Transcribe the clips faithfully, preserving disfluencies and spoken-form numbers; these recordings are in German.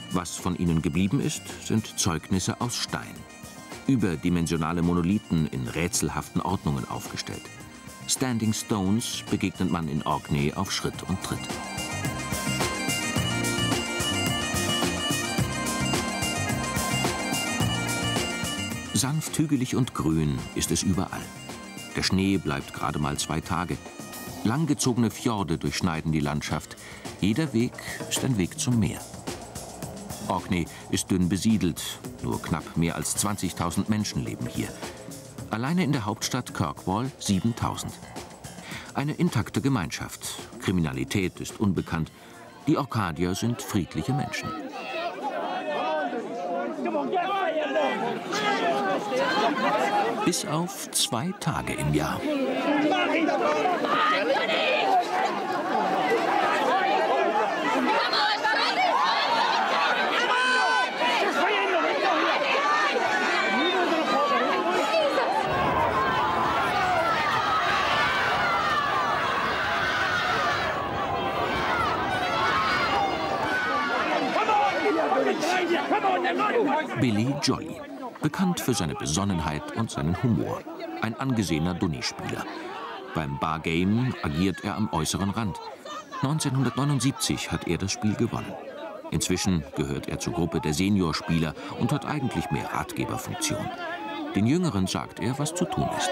Was von ihnen geblieben ist, sind Zeugnisse aus Stein. Überdimensionale Monolithen in rätselhaften Ordnungen aufgestellt. Standing Stones begegnet man in Orkney auf Schritt und Tritt. Sanft, hügelig und grün ist es überall. Der Schnee bleibt gerade mal zwei Tage. Langgezogene Fjorde durchschneiden die Landschaft. Jeder Weg ist ein Weg zum Meer. Orkney ist dünn besiedelt. Nur knapp mehr als zwanzigtausend Menschen leben hier. Alleine in der Hauptstadt Kirkwall siebentausend. Eine intakte Gemeinschaft. Kriminalität ist unbekannt. Die Orkadier sind friedliche Menschen. Bis auf zwei Tage im Jahr. Billy Jolly, bekannt für seine Besonnenheit und seinen Humor. Ein angesehener Dunny-Spieler. Beim Bargame agiert er am äußeren Rand. neunzehnhundertneunundsiebzig hat er das Spiel gewonnen. Inzwischen gehört er zur Gruppe der Seniorspieler und hat eigentlich mehr Ratgeberfunktion. Den Jüngeren sagt er, was zu tun ist.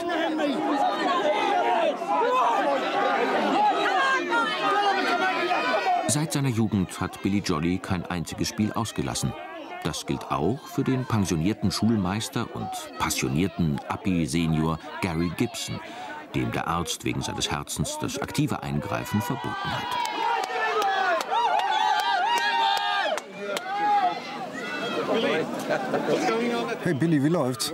Seit seiner Jugend hat Billy Jolly kein einziges Spiel ausgelassen. Das gilt auch für den pensionierten Schulmeister und passionierten Appy-Senior Gary Gibson, dem der Arzt wegen seines Herzens das aktive Eingreifen verboten hat. Hey Billy, wie läuft's?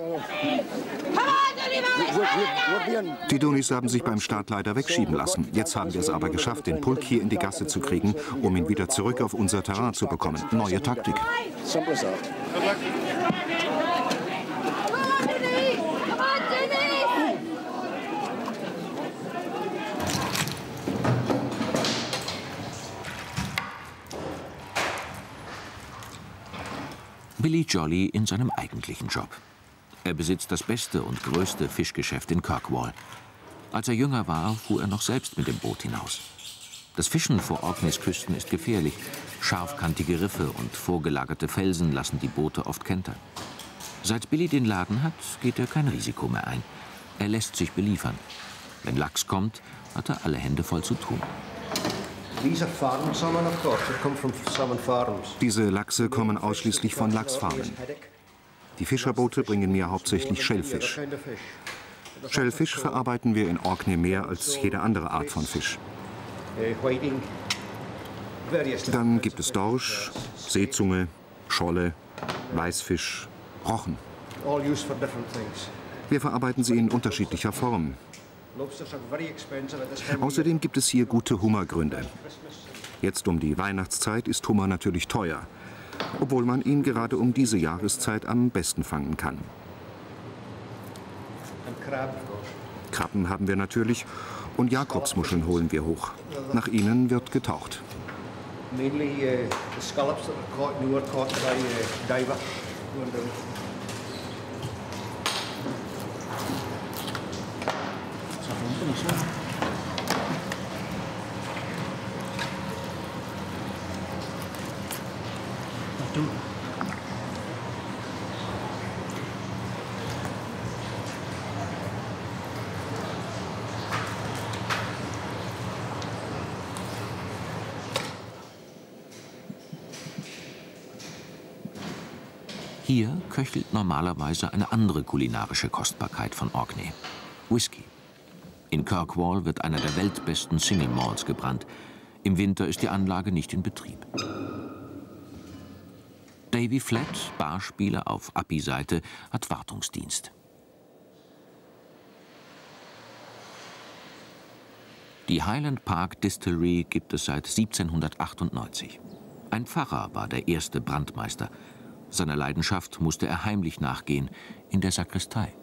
Die Dunis haben sich beim Start leider wegschieben lassen. Jetzt haben wir es aber geschafft, den Pulk hier in die Gasse zu kriegen, um ihn wieder zurück auf unser Terrain zu bekommen. Neue Taktik. Billy Jolly in seinem eigentlichen Job. Er besitzt das beste und größte Fischgeschäft in Kirkwall. Als er jünger war, fuhr er noch selbst mit dem Boot hinaus. Das Fischen vor Orkneys Küsten ist gefährlich. Scharfkantige Riffe und vorgelagerte Felsen lassen die Boote oft kentern. Seit Billy den Laden hat, geht er kein Risiko mehr ein. Er lässt sich beliefern. Wenn Lachs kommt, hat er alle Hände voll zu tun. Diese Lachse kommen ausschließlich von Lachsfarmen. Die Fischerboote bringen mir hauptsächlich Schellfisch. Schellfisch verarbeiten wir in Orkney mehr als jede andere Art von Fisch. Dann gibt es Dorsch, Seezunge, Scholle, Weißfisch, Rochen. Wir verarbeiten sie in unterschiedlicher Form. Außerdem gibt es hier gute Hummergründe. Jetzt um die Weihnachtszeit ist Hummer natürlich teuer, obwohl man ihn gerade um diese Jahreszeit am besten fangen kann. Krabben haben wir natürlich und Jakobsmuscheln holen wir hoch. Nach ihnen wird getaucht. Hier köchelt normalerweise eine andere kulinarische Kostbarkeit von Orkney: Whisky. In Kirkwall wird einer der weltbesten Single Malts gebrannt. Im Winter ist die Anlage nicht in Betrieb. Davy Flatt, Barspieler auf Appy-Seite, hat Wartungsdienst. Die Highland Park Distillery gibt es seit siebzehnhundertachtundneunzig. Ein Pfarrer war der erste Brandmeister. Seiner Leidenschaft musste er heimlich nachgehen, in der Sakristei.